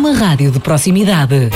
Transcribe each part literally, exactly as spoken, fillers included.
uma rádio de proximidade.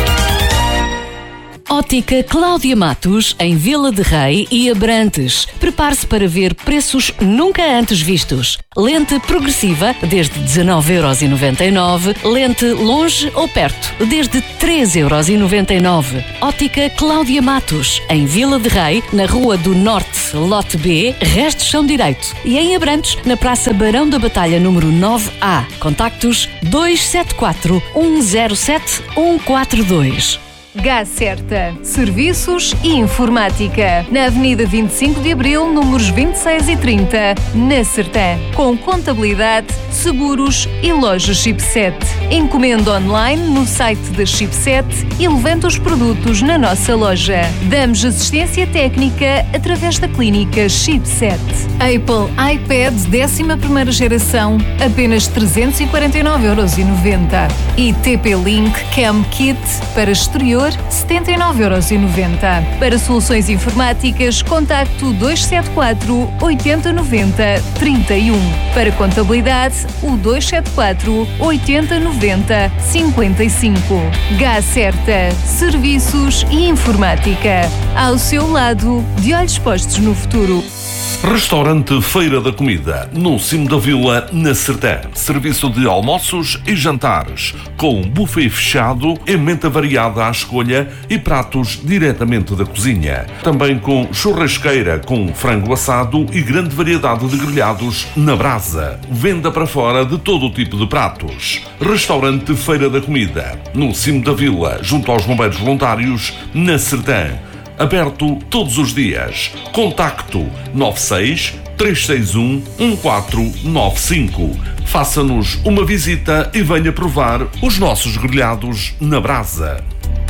Ótica Cláudia Matos, em Vila de Rei e Abrantes. Prepare-se para ver preços nunca antes vistos. Lente progressiva, desde dezanove euros e noventa e nove. Lente longe ou perto, desde treze euros e noventa e nove. Ótica Cláudia Matos, em Vila de Rei, na Rua do Norte, lote B, resto chão direito. E em Abrantes, na Praça Barão da Batalha, número nove A. Contactos dois sete quatro, um zero sete, um quatro dois. Gacerta, Serviços e Informática, na Avenida vinte e cinco de Abril, números vinte e seis e trinta, na Sertã, com contabilidade, seguros e loja Chipset. Encomenda online no site da Chipset e levanta os produtos na nossa loja. Damos assistência técnica através da clínica Chipset. Apple iPad décima primeira geração, apenas trezentos e quarenta e nove euros e noventa. E T P-Link Cam Kit para exterior, setenta e nove euros e noventa. Para soluções informáticas, contacto dois sete quatro, oito zero nove zero, três um. Para contabilidade, o dois sete quatro, oito zero nove zero, cinco cinco. Gacerta, Serviços e Informática. Ao seu lado, de olhos postos no futuro. Restaurante Feira da Comida, no cimo da vila, na Sertã. Serviço de almoços e jantares, com buffet fechado, emenda variada à escolha e pratos diretamente da cozinha. Também com churrasqueira com frango assado e grande variedade de grelhados na brasa. Venda para fora de todo o tipo de pratos. Restaurante Feira da Comida, no cimo da vila, junto aos bombeiros voluntários, na Sertã. Aberto todos os dias. Contacto nove seis, três seis um, um quatro nove cinco. Faça-nos uma visita e venha provar os nossos grelhados na brasa.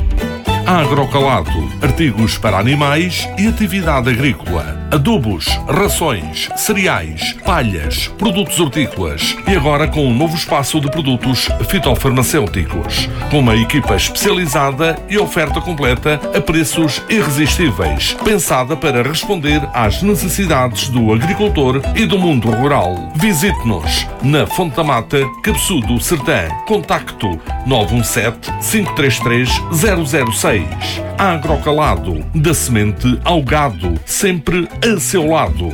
Agrocalado, artigos para animais e atividade agrícola. Adubos, rações, cereais, palhas, produtos hortícolas e agora com um novo espaço de produtos fitofarmacêuticos, com uma equipa especializada e oferta completa a preços irresistíveis, pensada para responder às necessidades do agricultor e do mundo rural. Visite-nos na Fonte da Mata, Cabeçudo, Sertã. Contacto nove um sete, cinco três três, zero zero seis. Agrocalado, da semente ao gado, sempre a seu lado.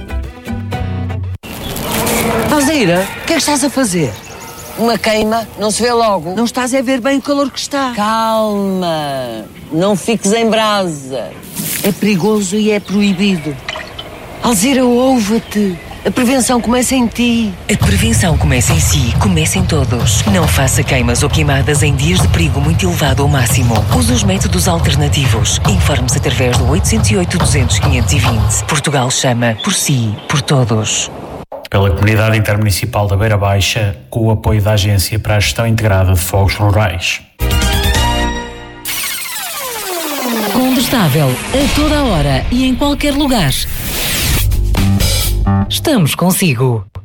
Alzira, o que é que estás a fazer? Uma queima, não se vê logo. Não estás a ver bem o calor que está. Calma, não fiques em brasa. É perigoso e é proibido. Alzira, ouve-te. A prevenção começa em ti. A prevenção começa em si, começa em todos. Não faça queimas ou queimadas em dias de perigo muito elevado ou máximo. Use os métodos alternativos. Informe-se através do oito zero oito, duzentos, quinhentos e vinte. Portugal chama por si, por todos. Pela Comunidade Intermunicipal da Beira Baixa, com o apoio da Agência para a Gestão Integrada de Fogos Rurais. Combustável, a toda hora e em qualquer lugar. Estamos consigo.